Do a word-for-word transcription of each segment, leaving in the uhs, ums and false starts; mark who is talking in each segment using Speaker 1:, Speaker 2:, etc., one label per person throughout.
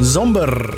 Speaker 1: Zomber.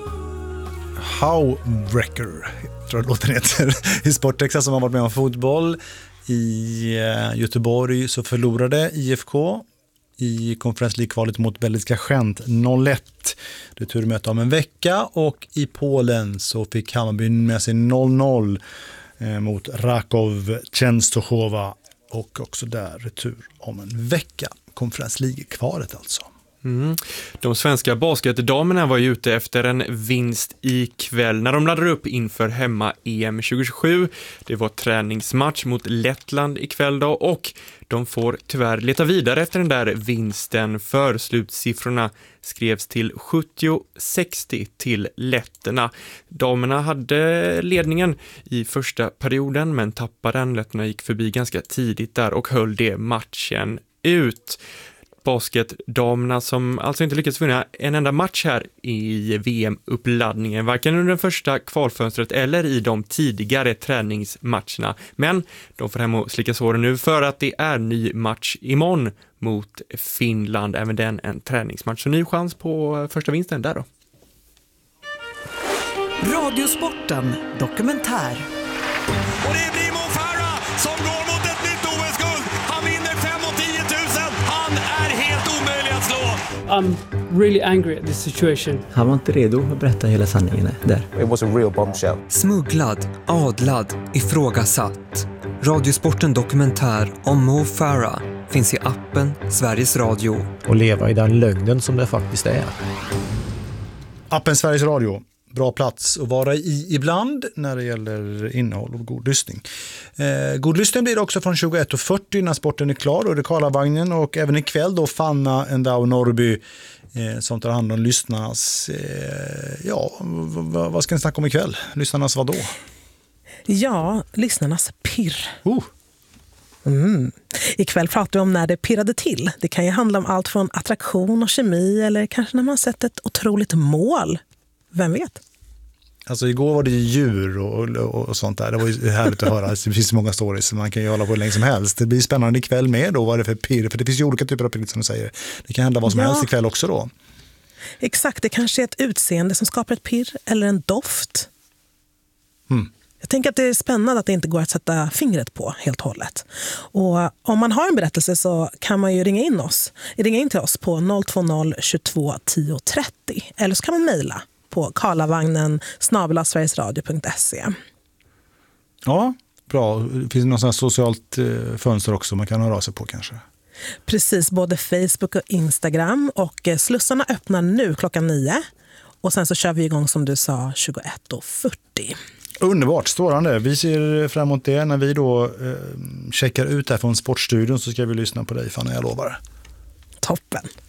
Speaker 1: Howwrecker, tror jag låten heter. I Sporttexas som har varit med om fotboll. I Göteborg så förlorade I F K i Conference League-kvalet mot belgiska Gent noll ett. Det är turmöte om en vecka, och i Polen så fick Hammarby med sig noll noll eh, mot Rakow Częstochowa, och också där retur om en vecka. Conference League-kvalet alltså.
Speaker 2: Mm. De svenska basketdamerna var ju ute efter en vinst ikväll när de laddade upp inför hemma-E M tjugohundratjugosju. Det var träningsmatch mot Lettland ikväll då, och de får tyvärr leta vidare efter den där vinsten, för slutsiffrorna skrevs till sjuttio sextio till letterna. Damerna hade ledningen i första perioden men tappade den. Letterna gick förbi ganska tidigt där och höll det matchen ut. Basketdamerna som alltså inte lyckats vinna en enda match här i V M-uppladdningen, varken under den första kvalfönstret eller i de tidigare träningsmatcherna. Men de får hem och slicka såren nu, för att det är ny match imorgon mot Finland. Även den en träningsmatch, så ny chans på första vinsten där då.
Speaker 3: Radiosporten dokumentär.
Speaker 4: Och det blir Mo Farah som går mot ett nytt O S-guld. Han vinner fem och tio tusen. Han är helt omöjlig att slå.
Speaker 5: I'm really angry at this situation.
Speaker 6: Han var inte redo att berätta hela sanningen där.
Speaker 7: It was a real bombshell.
Speaker 8: Smugglad, adlad, ifrågasatt. Radiosporten dokumentär om Mo Farah finns i appen Sveriges Radio.
Speaker 9: Och leva i den lögnen som det faktiskt är.
Speaker 1: Appen Sveriges Radio. Bra plats att vara i ibland när det gäller innehåll och god lyssning. Eh, god lyssning blir det också från tjugoett och fyrtio när sporten är klar, och det är Karlavagnen, och även ikväll då Fanna Endau Norrby eh, som tar hand om lyssnarnas, eh, ja, v- v- vad ska ni snacka om ikväll? Lyssnarnas vad då?
Speaker 10: Ja, lyssnarnas pirr.
Speaker 1: Oh.
Speaker 10: Mm. Ikväll pratar vi om när det pirrade till. Det kan ju handla om allt från attraktion och kemi, eller kanske när man sett ett otroligt mål. Vem vet?
Speaker 1: Alltså igår var det djur och, och, och sånt där. Det var ju härligt att höra. Det finns många stories som man kan ju hålla på länge som helst. Det blir spännande ikväll med då, vad är det för pirr? För det finns ju olika typer av pirr som du säger. Det kan hända vad som
Speaker 10: ja.
Speaker 1: helst ikväll också då.
Speaker 10: Exakt, det kanske är ett utseende som skapar ett pirr eller en doft.
Speaker 1: Mm.
Speaker 10: Jag tänker att det är spännande att det inte går att sätta fingret på helt och hållet. Och om man har en berättelse så kan man ju ringa in oss. Ringa in till oss på noll två noll tjugotvå tio trettio. Eller så kan man mejla på karlavagnen snabel-a sverigesradio punkt se.
Speaker 1: Ja, bra. Det finns något sånt här socialt eh, fönster också man kan höra av sig på kanske.
Speaker 10: Precis, både Facebook och Instagram. Och eh, slussarna öppnar nu klockan nio. Och sen så kör vi igång som du sa tjugoett och fyrtio.
Speaker 1: Underbart, strålande. Vi ser fram emot det. När vi då eh, checkar ut här från Sportstudion så ska vi lyssna på dig, Fanny, jag lovar.
Speaker 10: Toppen.